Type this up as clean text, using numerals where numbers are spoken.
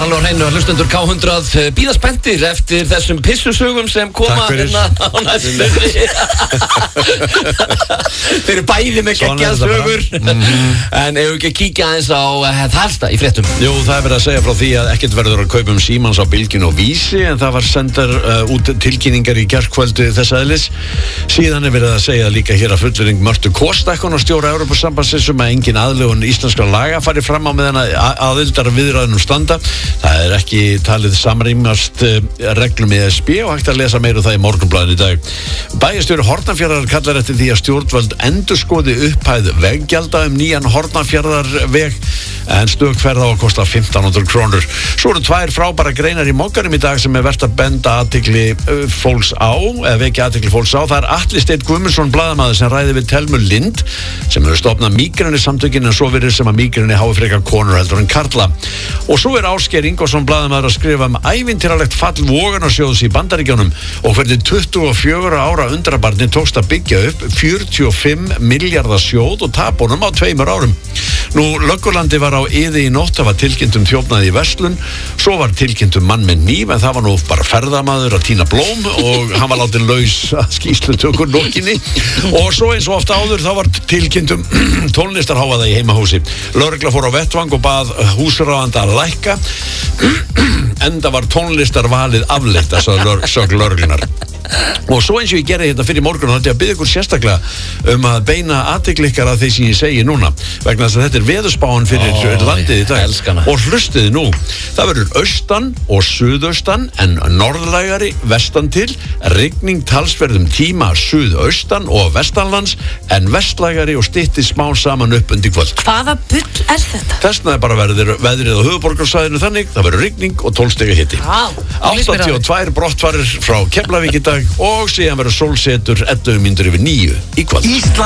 alveg á hreinu að hlustendur K100 bíða spenntir eftir þessum pissusögum sem koma hérna á næstunni. Þeir eru bæði með geggjaðar sögur. En ef við ekki að kíkja aðeins á það helsta í fréttum. Jú, það er verið að segja frá því að ekkert verður að kaupa Símans á Bylgjunni og Vísi, en það var sendar út tilkynningar í gærkvöldi þess eðlis. Síðan er verið að segja líka hér að fullyrðing Mörtu Kostakon og stjóra Evrópusambandsins að engin aðlögun íslenskra laga fari fram á meðan aðildar viðræðunum standa. Það er ekki talið samrýmast reglum ESB og hægt að lesa meira það í Morgunblaðinu í dag. Bæjarstjóri Hornafjarðar kallar eftir því að stjórnvöld endurskoði upphæð veggjalda nýjan Hornafjarðarveg, en stökkferð á að kosta 1500 krónur. Svo eru tvær frábæra greinar í Mogganum í dag sem er vert að benda athygli fólks á, eða vekja athygli fólks á. Það er Atli Steinn Guðmundsson blaðamaður sem ræði við Telmu Lind sem hefur stofnað mígreni samtökin, en svo verið sem að mígreni hái frekar konur heldur en karla. Og svo er Ásgeir Ingvarsson blaðamaður að skrifa ævintýralegt fall Vogunarsjóðs í Bandaríkjunum og hvernig 24 ára undrabarni tókst að byggja upp 45 milljarða sjóð og tap honum á 2 árum. Nú, Löggulandi var á Iði í nótt, það var tilkynnt þjófnaði í verslun, svo var tilkynnt mann með hníf, en það var nú bara ferðamaður að tína blóm og hann var látið laus að skýrslutökur lokinni. Og svo eins og ofta áður þá var tilkynnt tónlistarháfaða í heimahúsi. Lögregla fór á vettvang og bað húsráðanda að lækka, enda var tónlistarvalið afleitt, sögðu lögreglunar. Og svo eins og ég gerði þetta fyrir morgun, þá ætti ég að biðja ykkur sérstaklega að beina athygli ykkar að því sem ég segi núna, vegna þess að þetta er veðurspáin fyrir landið í dag. Og hlustiði nú, það verður austan og suðaustan en norðlægari vestan til, rigning talsverðum tíma suðaustan og vestanlands, en vestlægari og styttist smá saman upp undir kvöld. Hvaða bull er þetta? Þessna er bara veðrið á höfuðborgarsvæðinu þannig, það verður rigning og 12 stiga hiti. 82 brottfarir frá Keflavík í dag og síðan verður sólsetur 11 mínútur yfir 9 í kvöld.